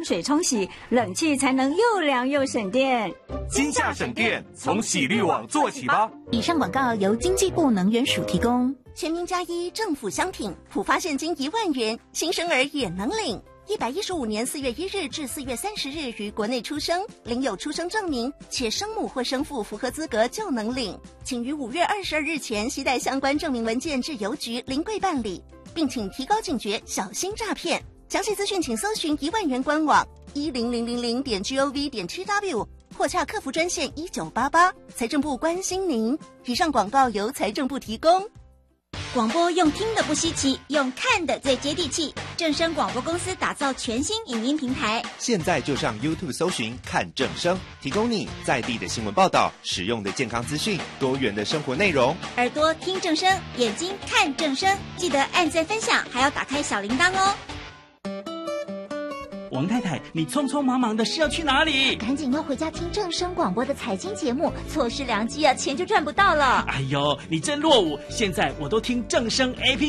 水冲洗，冷气才能又凉又省电。 今夏省电，从洗滤网做起吧。 以上广告由经济部能源署提供。 全民加一，政府相挺，普发现金1万元，新生儿也能领。115年4月1日至4月30日于国内出生，领有出生证明，且生母或生父符合资格就能领。请于5月22日前携带相关证明文件至邮局临柜办理，并请提高警觉，小心诈骗。详细资讯请搜寻1万元官网10000.gov.tw 或洽客服专线1988。财政部关心您。以上广告由财政部提供。 广播用听的不稀奇，用看的最接地气。正声广播公司打造全新影音平台， 现在就上 YouTube 搜寻看正声，提供你在地的新闻报道、实用的健康资讯、多元的生活内容。 耳朵听正声，眼睛看正声，记得按赞分享，还要打开小铃铛哦。 王太太，你匆匆忙忙的是要去哪里？ 赶紧要回家听正声广播的财经节目，错失良机啊，钱就赚不到了。 哎呦，你真落伍！现在我都听正声 APP。